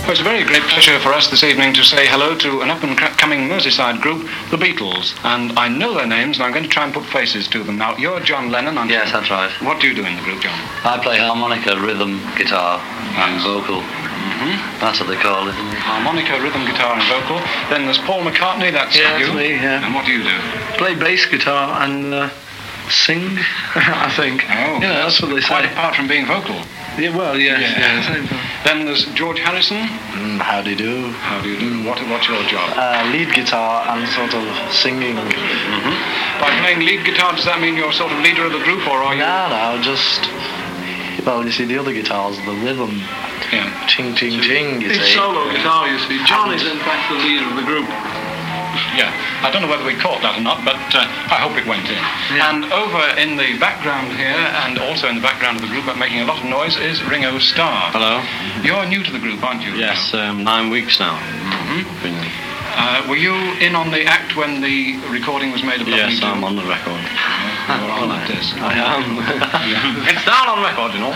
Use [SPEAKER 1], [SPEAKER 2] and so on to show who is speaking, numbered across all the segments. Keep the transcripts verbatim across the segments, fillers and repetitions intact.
[SPEAKER 1] Well, it's a very great pleasure for us this evening to say hello to an up-and-coming Merseyside group, the Beatles. And I know their names, and I'm going to try and put faces to them. Now, you're John Lennon, aren't you?
[SPEAKER 2] Yes, that's right.
[SPEAKER 1] What do you do in the group, John?
[SPEAKER 2] I play harmonica, rhythm, guitar, and vocal.
[SPEAKER 1] Mm-hmm.
[SPEAKER 2] That's what they call it.
[SPEAKER 1] Harmonica, rhythm, guitar, and vocal. Then there's Paul McCartney, that's
[SPEAKER 3] yeah,
[SPEAKER 1] you.
[SPEAKER 3] That's me, yeah.
[SPEAKER 1] And what do you do?
[SPEAKER 3] Play bass guitar and uh, sing, I think.
[SPEAKER 1] Oh.
[SPEAKER 3] You know, that's what they say.
[SPEAKER 1] Quite apart from being vocal.
[SPEAKER 3] Yeah, well, yes,
[SPEAKER 1] Yeah.
[SPEAKER 3] yeah.
[SPEAKER 1] Then there's George Harrison.
[SPEAKER 4] Mm, how do you do?
[SPEAKER 1] How do you do? What, what's your job?
[SPEAKER 4] Uh, lead guitar and sort of singing.
[SPEAKER 1] Mm-hmm. By playing lead guitar, does that mean you're sort of leader of the group, or are you?
[SPEAKER 4] No, no, just... Well, you see, the other guitars, the rhythm.
[SPEAKER 1] Yeah.
[SPEAKER 4] Ching, ching, ching, you
[SPEAKER 3] It's
[SPEAKER 4] see.
[SPEAKER 3] solo guitar, you see. John is, in fact, the leader of the group.
[SPEAKER 1] Yeah, I don't know whether we caught that or not, but uh, I hope it went in.
[SPEAKER 3] Yeah.
[SPEAKER 1] And over in the background here, and also in the background of the group, but making a lot of noise, is Ringo Starr.
[SPEAKER 5] Hello.
[SPEAKER 1] You're new to the group, aren't you?
[SPEAKER 5] Yes, um, nine weeks now.
[SPEAKER 1] Mm-hmm.
[SPEAKER 5] Been-
[SPEAKER 1] Uh, were you in on the act when the recording was made of Love Me
[SPEAKER 5] yes,
[SPEAKER 1] Do?
[SPEAKER 5] I'm on the record.
[SPEAKER 1] Yeah, you're on that disc.
[SPEAKER 5] I am. It's down on record, you know.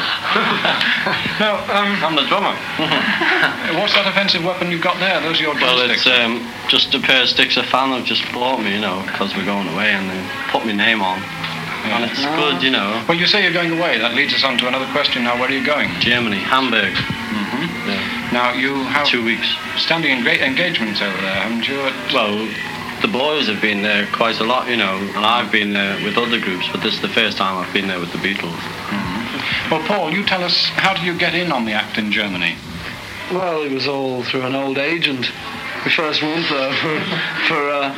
[SPEAKER 1] Now, um,
[SPEAKER 5] I'm the drummer.
[SPEAKER 1] what's that offensive weapon you've got there? Those are your
[SPEAKER 5] Well,
[SPEAKER 1] drumsticks.
[SPEAKER 5] it's um, just a pair of sticks a fan have just bought me, you know, because we're going away, and they put my name on. And it's good, you know.
[SPEAKER 1] Well, you say you're going away. That leads us on to another question now. Where are you going?
[SPEAKER 5] Germany, Hamburg.
[SPEAKER 1] Mm-hmm.
[SPEAKER 5] Yeah.
[SPEAKER 1] Now, you have
[SPEAKER 5] Two weeks.
[SPEAKER 1] standing great engagements over there, haven't you? At-
[SPEAKER 5] Well, the boys have been there quite a lot, you know, and I've been there with other groups, but this is the first time I've been there with the Beatles.
[SPEAKER 1] Mm-hmm. Well, Paul, you tell us, how did you get in on the act in Germany?
[SPEAKER 3] Well, it was all through an old agent. We first went there for, for uh,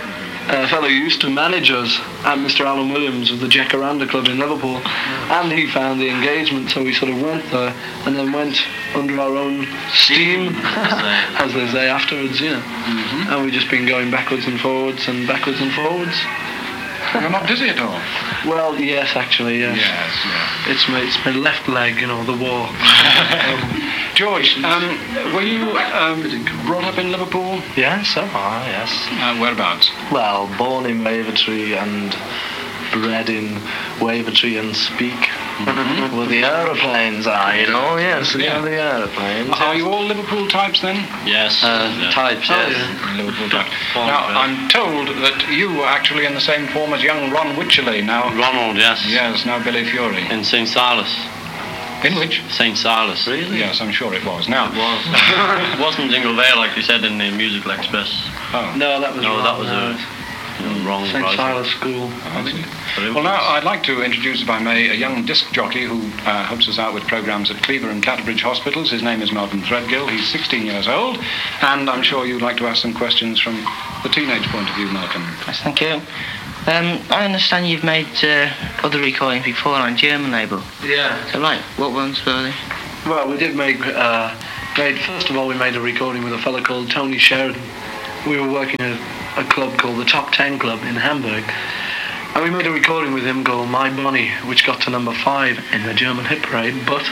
[SPEAKER 3] a fellow who used to manage us at Mister Alan Williams of the Jacaranda Club in Liverpool, and he found the engagement, so we sort of went there and then went under our own steam, as they say, afterwards, you know.
[SPEAKER 1] Mm-hmm.
[SPEAKER 3] And we've just been going backwards and forwards and backwards and forwards.
[SPEAKER 1] You're not dizzy at all?
[SPEAKER 3] Well, yes, actually, yes.
[SPEAKER 1] Yes, yes.
[SPEAKER 3] It's my, it's my left leg, you know, the war. um,
[SPEAKER 1] George, um, were you um, brought up in Liverpool?
[SPEAKER 4] Yes, so far, yes.
[SPEAKER 1] Uh, whereabouts?
[SPEAKER 4] Well, born in Wavertree and bred in Wavertree and Speak.
[SPEAKER 1] Mm-hmm.
[SPEAKER 4] Well, the aeroplanes are, you know, yes,
[SPEAKER 1] Yeah.
[SPEAKER 4] yeah, the aeroplanes.
[SPEAKER 1] Are you all Liverpool types then?
[SPEAKER 5] Yes.
[SPEAKER 2] Uh,
[SPEAKER 5] yeah.
[SPEAKER 2] types,
[SPEAKER 3] Oh,
[SPEAKER 2] yes.
[SPEAKER 3] yeah.
[SPEAKER 1] Liverpool types.
[SPEAKER 5] Born
[SPEAKER 1] Now,
[SPEAKER 5] and bred.
[SPEAKER 1] I'm told that you were actually in the same form as young Ron Wycherley, now...
[SPEAKER 5] Ronald, yes.
[SPEAKER 1] Yes, now Billy Fury.
[SPEAKER 5] In Saint Silas.
[SPEAKER 1] In which?
[SPEAKER 5] Saint Silas.
[SPEAKER 2] Really?
[SPEAKER 1] Yes, I'm sure it was. Now...
[SPEAKER 5] It was. It wasn't Jingle Vale like you said in the Musical Express.
[SPEAKER 1] Oh.
[SPEAKER 3] No, that was
[SPEAKER 5] No,
[SPEAKER 3] wrong,
[SPEAKER 5] that was
[SPEAKER 3] no.
[SPEAKER 5] a you know, wrong
[SPEAKER 3] Saint
[SPEAKER 5] price.
[SPEAKER 3] Silas School.
[SPEAKER 1] I see.
[SPEAKER 5] But it
[SPEAKER 1] Well, now,
[SPEAKER 5] was-
[SPEAKER 1] I'd like to introduce, if I may, a young disc jockey who uh, helps us out with programmes at Cleaver and Catterbridge Hospitals. His name is Malcolm Threadgill. He's sixteen years old, and I'm sure you'd like to ask some questions from the teenage point of view, Malcolm.
[SPEAKER 6] Yes, thank you. Um, I understand you've made uh, other recordings before on German label.
[SPEAKER 3] Yeah.
[SPEAKER 6] So, right, what ones were they?
[SPEAKER 3] Well, we did make, uh, made, first of all, we made a recording with a fella called Tony Sheridan. We were working at a club called the Top Ten Club in Hamburg. And we made a recording with him called My Bonnie, which got to number five in the German hit parade, but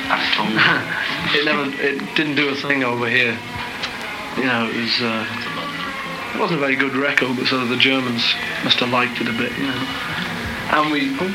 [SPEAKER 3] it never, it didn't do a thing over here. You know, it was, uh, it wasn't a very good record, but sort of the Germans must have liked it a bit, you know. And we, oh,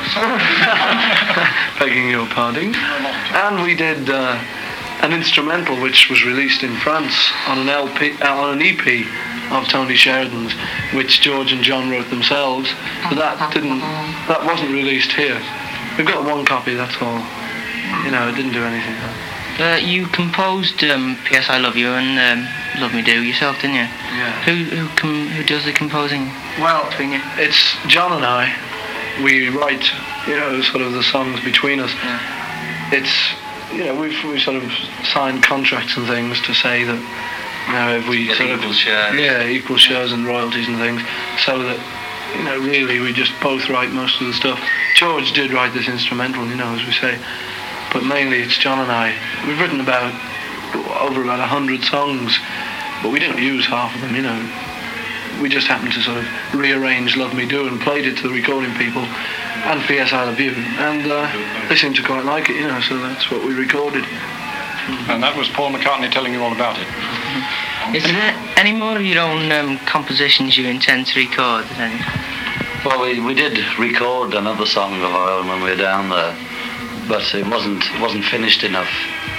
[SPEAKER 3] begging your pardon, and we did uh, an instrumental which was released in France on an L P, uh, on an E P of Tony Sheridan's, which George and John wrote themselves. But that didn't, that wasn't released here. We've got one copy, that's all. You know, it didn't do anything.
[SPEAKER 6] Uh, you composed um, P S I Love You and um, Love Me Do yourself, didn't you?
[SPEAKER 3] Yeah.
[SPEAKER 6] Who who com- who does the composing
[SPEAKER 3] Well,
[SPEAKER 6] between you?
[SPEAKER 3] it's John and I. We write, you know, sort of the songs between us.
[SPEAKER 6] Yeah.
[SPEAKER 3] It's, you know, we've we sort of signed contracts and things to say that, you know, if we
[SPEAKER 2] Get
[SPEAKER 3] sort
[SPEAKER 2] equal
[SPEAKER 3] of
[SPEAKER 2] shares.
[SPEAKER 3] yeah, equal shares and royalties and things, so that, you know, really we just both write most of the stuff. George did write this instrumental, you know, as we say, but mainly it's John and I. We've written about over about a hundred songs, but we don't use half of them, you know. We just happened to sort of rearrange Love Me Do and played it to the recording people and P S I Love You, and uh, they seemed to quite like it, you know, so that's what we recorded.
[SPEAKER 1] And that was Paul McCartney telling you all about it.
[SPEAKER 6] Is there any more of your own um, compositions you intend to record? Then?
[SPEAKER 2] Well, we, we did record another song of our own when we were down there, but it wasn't wasn't finished enough.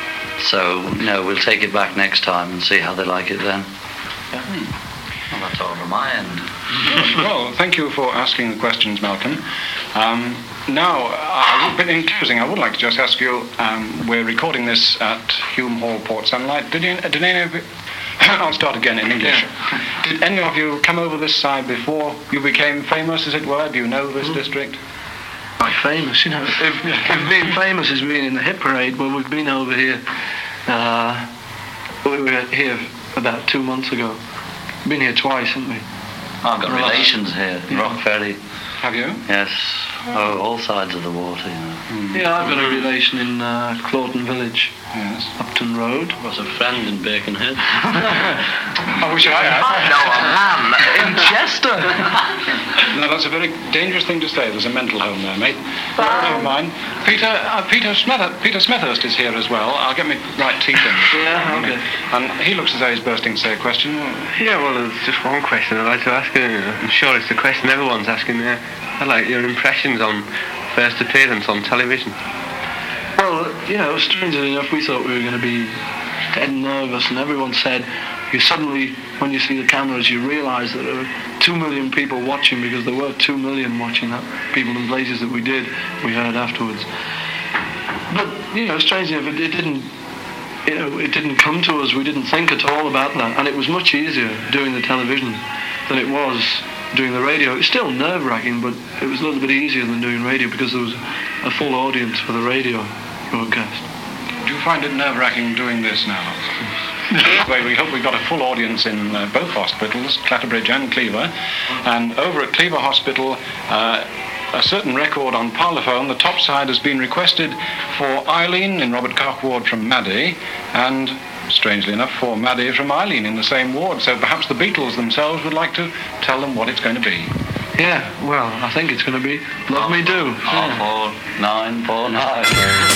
[SPEAKER 2] So, no, we'll take it back next time and see how they like it then. Yeah. Well, that's all on my end.
[SPEAKER 1] Well, thank you for asking the questions, Malcolm. Um, now, I would, in closing, I would like to just ask you, um, we're recording this at Hume Hall, Port Sunlight. Did, you, did any of you... I'll start again in English. Yeah. Did any of you come over this side before you became famous, as it were? Do you know this mm. district?
[SPEAKER 3] By famous, you know. If, if being famous is being in the hit parade, well, we've been over here. Uh, we were here about two months ago. Been here twice, haven't we?
[SPEAKER 2] I've got Ross. relations here, yeah. Rock Ferry.
[SPEAKER 1] Have you?
[SPEAKER 2] Yes. Oh, all sides of the water, you know.
[SPEAKER 3] Mm. Yeah, I've got a relation in uh, Clawton Village.
[SPEAKER 1] Yes.
[SPEAKER 3] Upton Road.
[SPEAKER 5] I was a friend in Birkenhead.
[SPEAKER 1] I wish I had.
[SPEAKER 3] I know a man in Chester.
[SPEAKER 1] No, that's a very dangerous thing to say. There's a mental home there, mate. Um, Never mind. Peter, uh, Peter, Smeth- Peter Smethurst is here as well. I'll get my right teeth in.
[SPEAKER 3] Yeah, okay.
[SPEAKER 1] And he looks as though he's bursting to say a question.
[SPEAKER 7] Yeah, well, there's just one question I'd like to ask you. I'm sure it's the question everyone's asking there. I'd like your impressions on first appearance on television.
[SPEAKER 3] Well, you know, strangely enough, we thought we were going to be dead nervous, and everyone said, you suddenly, when you see the cameras, you realise that there are two million people watching, because there were two million watching that, people in places that we did, we heard afterwards. But, you know, strangely enough, it, it didn't, you know, it didn't come to us, we didn't think at all about that, and it was much easier doing the television than it was doing the radio. It's still nerve-wracking, but it was a little bit easier than doing radio because there was a full audience for the radio broadcast.
[SPEAKER 1] Do you find it nerve-wracking doing this now? Anyway, we hope we've got a full audience in uh, both hospitals, Clatterbridge and Cleaver. And over at Cleaver Hospital, uh, a certain record on Parlophone, the top side has been requested for Eileen in Robert Koch ward from Maddie, and strangely enough, for Maddie from Eileen in the same ward. So perhaps the Beatles themselves would like to tell them what it's going to be.
[SPEAKER 3] Yeah, well, I think it's going to be Love Me Do.
[SPEAKER 2] Half four, nine, four, nine.